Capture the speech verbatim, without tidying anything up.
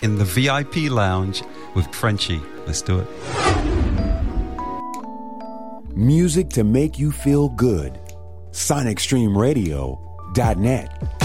in the V I P lounge with Frenchie. Let's do it. Music to make you feel good. Sonic Stream Radio dot net.